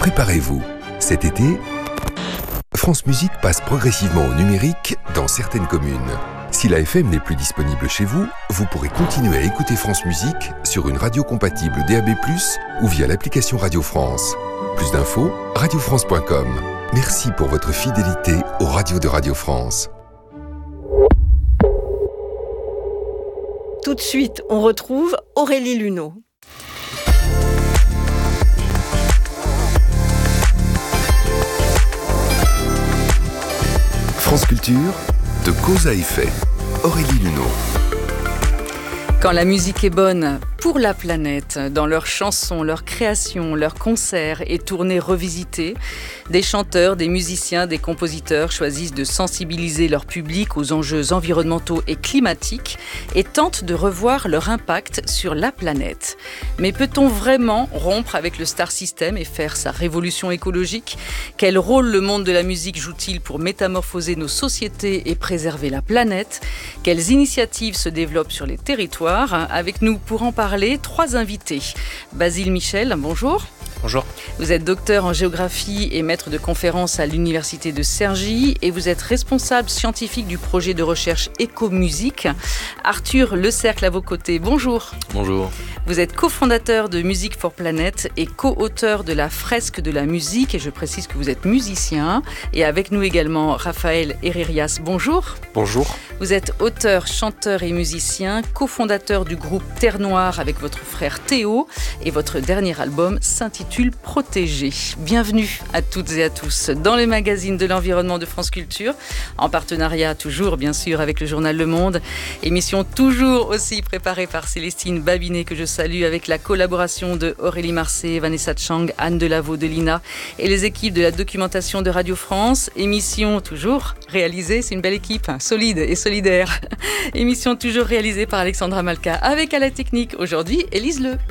Préparez-vous. Cet été, France Musique passe progressivement au numérique dans certaines communes. Si la FM n'est plus disponible chez vous, vous pourrez continuer à écouter France Musique sur une radio compatible DAB+, ou via l'application Radio France. Plus d'infos, radiofrance.com. Merci pour votre fidélité aux radios de Radio France. Tout de suite, on retrouve Aurélie Luneau. France Culture, de cause à effet. Aurélie Luneau. Quand la musique est bonne pour la planète, dans leurs chansons, leurs créations, leurs concerts et tournées revisitées, des chanteurs, des musiciens, des compositeurs choisissent de sensibiliser leur public aux enjeux environnementaux et climatiques et tentent de revoir leur impact sur la planète. Mais peut-on vraiment rompre avec le star system et faire sa révolution écologique ? Quel rôle le monde de la musique joue-t-il pour métamorphoser nos sociétés et préserver la planète ? Quelles initiatives se développent sur les territoires ? Avec nous pour en parler, 3 invités. Basile Michel, bonjour. Bonjour. Vous êtes docteur en géographie et maître de conférences à l'université de Cergy et vous êtes responsable scientifique du projet de recherche Écomusique. Arthur Le Cercle à vos côtés, bonjour. Bonjour. Vous êtes cofondateur de Music for Planet et co-auteur de la fresque de la musique et je précise que vous êtes musicien. Et avec nous également Raphaël Herrerias, bonjour. Bonjour. Vous êtes auteur, chanteur et musicien, cofondateur du groupe Terre Noire avec votre frère Théo et votre dernier album s'intitule Protégé. Bienvenue à toutes et à tous dans le magazine de l'environnement de France Culture, en partenariat toujours bien sûr avec le journal Le Monde. Émission toujours aussi préparée par Célestine Babinet que je salue avec la collaboration de Aurélie Marcet, Vanessa Chang, Anne Delaveau de l'INA et les équipes de la documentation de Radio France. Émission toujours réalisée, c'est une belle équipe, solide et solidaire. Émission toujours réalisée par Alexandra Malka avec à la technique aujourd'hui Élise Le.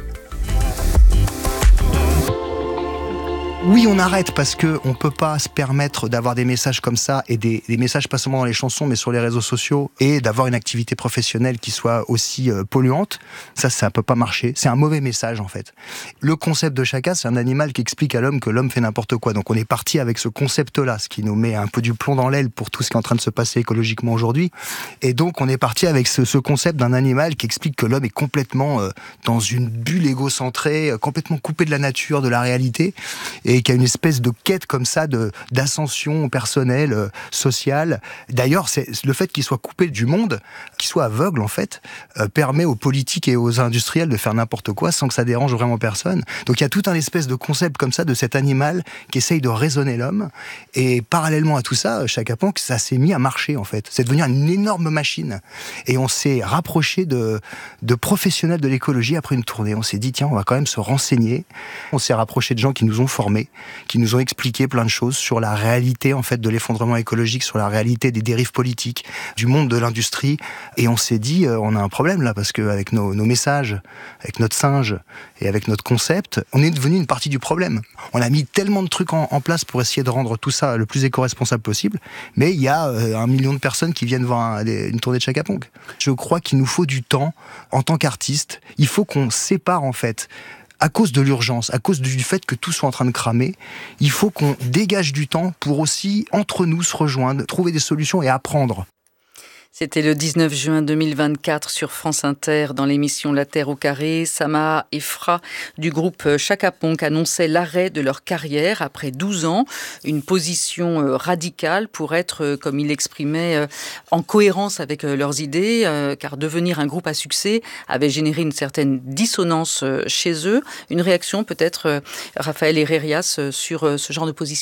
Oui, on arrête parce qu'on ne peut pas se permettre d'avoir des messages comme ça et des messages pas seulement dans les chansons mais sur les réseaux sociaux et d'avoir une activité professionnelle qui soit aussi polluante. Ça ne peut pas marcher. C'est un mauvais message en fait. Le concept de Chaka, c'est un animal qui explique à l'homme que l'homme fait n'importe quoi. Donc on est parti avec ce concept-là, ce qui nous met un peu du plomb dans l'aile pour tout ce qui est en train de se passer écologiquement aujourd'hui. Et donc on est parti avec ce concept d'un animal qui explique que l'homme est complètement dans une bulle égocentrée, complètement coupé de la nature, de la réalité. Et qu'il y a une espèce de quête comme ça d'ascension personnelle, sociale. D'ailleurs, c'est le fait qu'il soit coupé du monde, qu'il soit aveugle en fait, permet aux politiques et aux industriels de faire n'importe quoi sans que ça dérange vraiment personne. Donc il y a tout un espèce de concept comme ça de cet animal qui essaye de raisonner l'homme. Et parallèlement à tout ça, Chaka Ponk, ça s'est mis à marcher en fait. C'est devenu une énorme machine. Et on s'est rapproché de professionnels de l'écologie après une tournée. On s'est dit tiens, on va quand même se renseigner. On s'est rapproché de gens qui nous ont formés, qui nous ont expliqué plein de choses sur la réalité en fait de l'effondrement écologique, sur la réalité des dérives politiques, du monde de l'industrie. Et on s'est dit, on a un problème là, parce qu'avec nos messages, avec notre singe et avec notre concept, on est devenu une partie du problème. On a mis tellement de trucs en place pour essayer de rendre tout ça le plus éco-responsable possible, mais il y a 1 million de personnes qui viennent voir une tournée de Chaka Ponk. Je crois qu'il nous faut du temps en tant qu'artiste. Il faut qu'on sépare en fait, à cause de l'urgence, à cause du fait que tout soit en train de cramer, il faut qu'on dégage du temps pour aussi, entre nous, se rejoindre, trouver des solutions et apprendre. C'était le 19 juin 2024 sur France Inter dans l'émission La Terre au carré. Sama et Fra du groupe Chaka Ponk annonçaient l'arrêt de leur carrière après 12 ans. Une position radicale pour être, comme ils l'exprimaient, en cohérence avec leurs idées, car devenir un groupe à succès avait généré une certaine dissonance chez eux. Une réaction peut-être, Raphaël Herrerias, sur ce genre de position ?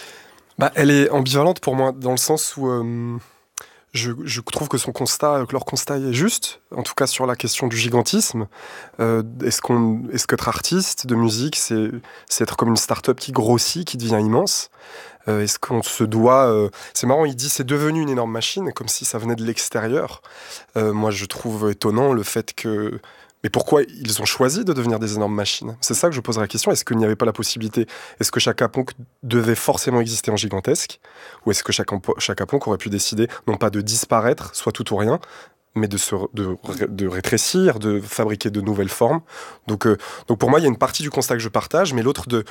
Elle est ambivalente pour moi, dans le sens où... Je trouve que leur constat est juste, en tout cas sur la question du gigantisme. Est-ce qu'être artiste de musique, c'est être comme une start-up qui grossit, qui devient immense ? Est-ce qu'on se doit... C'est marrant, il dit c'est devenu une énorme machine, comme si ça venait de l'extérieur. Moi, je trouve étonnant le fait que... Mais pourquoi ils ont choisi de devenir des énormes machines ? C'est ça que je poserais la question. Est-ce qu'il n'y avait pas la possibilité ? Est-ce que Chaka Ponk devait forcément exister en gigantesque ? Ou est-ce que Chaka Ponk aurait pu décider, non pas de disparaître, soit tout ou rien, mais de rétrécir, de fabriquer de nouvelles formes. Donc pour moi, il y a une partie du constat que je partage, mais l'autre de